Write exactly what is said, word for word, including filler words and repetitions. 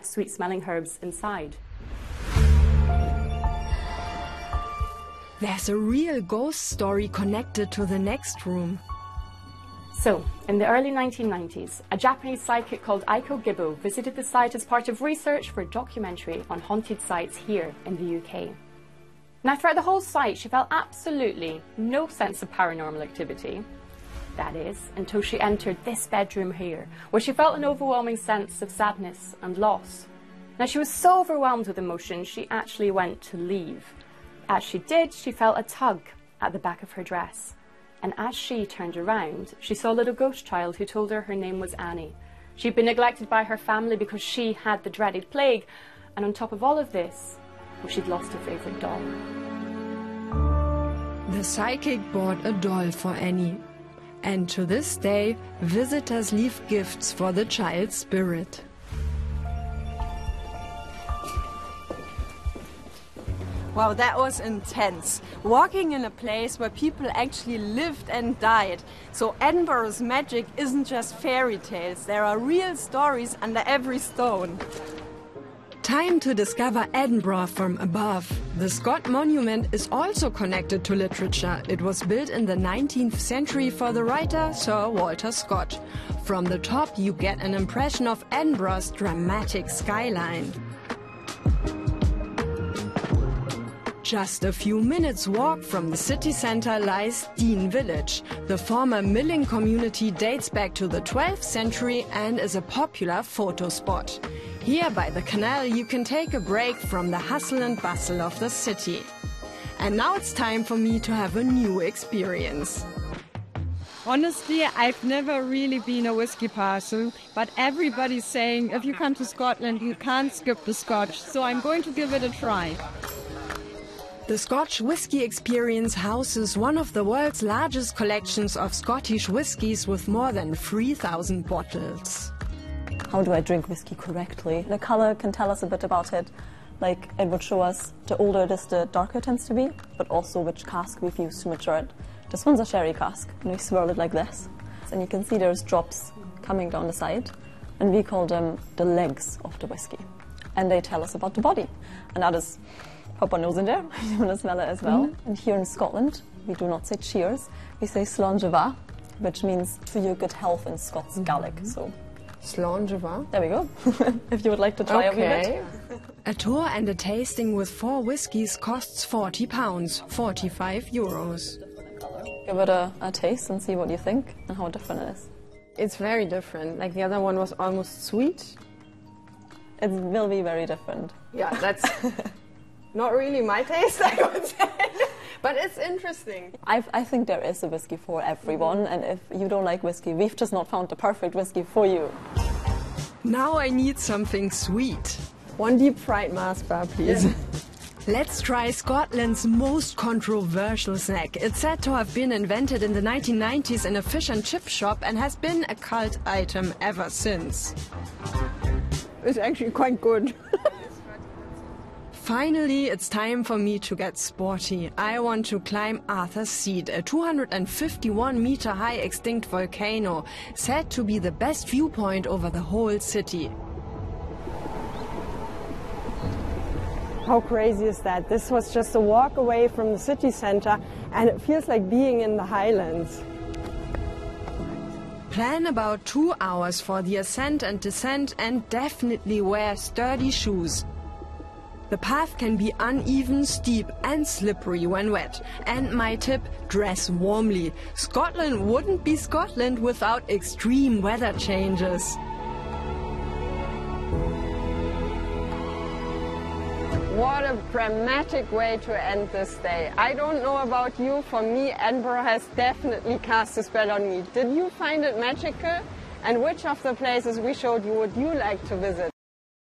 met sweet-smelling herbs inside. There's a real ghost story connected to the next room. So, in the early nineteen nineties, a Japanese psychic called Aiko Gibbo visited the site as part of research for a documentary on haunted sites here in the U K. Now, throughout the whole site, she felt absolutely no sense of paranormal activity. That is, until she entered this bedroom here, where she felt an overwhelming sense of sadness and loss. Now, she was so overwhelmed with emotion, she actually went to leave. As she did, she felt a tug at the back of her dress. And as she turned around, she saw a little ghost child who told her her name was Annie. She'd been neglected by her family because she had the dreaded plague. And on top of all of this, well, she'd lost her favourite doll. The psychic bought a doll for Annie. And to this day, visitors leave gifts for the child's spirit. Wow, that was intense. Walking in a place where people actually lived and died. So Edinburgh's magic isn't just fairy tales, there are real stories under every stone. Time to discover Edinburgh from above. The Scott Monument is also connected to literature. It was built in the nineteenth century for the writer Sir Walter Scott. From the top you get an impression of Edinburgh's dramatic skyline. Just a few minutes walk from the city centre lies Dean Village. The former milling community dates back to the twelfth century and is a popular photo spot. Here by the canal you can take a break from the hustle and bustle of the city. And now it's time for me to have a new experience. Honestly, I've never really been a whiskey person, but everybody's saying if you come to Scotland you can't skip the Scotch, so I'm going to give it a try. The Scotch Whisky Experience houses one of the world's largest collections of Scottish whiskies with more than three thousand bottles. How do I drink whiskey correctly? The colour can tell us a bit about it. Like, it would show us the older it is, the darker it tends to be, but also which cask we've used to mature it. This one's a sherry cask, and we swirl it like this. And you can see there's drops coming down the side, and we call them the legs of the whiskey. And they tell us about the body. And that is... Pop our nose in there, you want to smell it as well. Mm-hmm. And here in Scotland, we do not say cheers, we say Slàinte, which means to your good health in Scots Gaelic. So, Slàinte. There we go, if you would like to try okay. a wee bit. A tour and a tasting with four whiskies costs forty pounds, forty-five euros. Give it a, a taste and see what you think and how different it is. It's very different, like the other one was almost sweet. It will be very different. Yeah, that's... Not really my taste, I would say, but it's interesting. I've, I think there is a whiskey for everyone, and if you don't like whiskey, we've just not found the perfect whiskey for you. Now I need something sweet. One deep fried Mars bar, please. Yeah. Let's try Scotland's most controversial snack. It's said to have been invented in the nineteen nineties in a fish and chip shop and has been a cult item ever since. It's actually quite good. Finally, it's time for me to get sporty. I want to climb Arthur's Seat, a two hundred fifty-one meter high extinct volcano, said to be the best viewpoint over the whole city. How crazy is that? This was just a walk away from the city centre and it feels like being in the Highlands. Plan about two hours for the ascent and descent and definitely wear sturdy shoes. The path can be uneven, steep and slippery when wet. And my tip, dress warmly. Scotland wouldn't be Scotland without extreme weather changes. What a dramatic way to end this day. I don't know about you, for me Edinburgh has definitely cast a spell on me. Did you find it magical? And which of the places we showed you would you like to visit?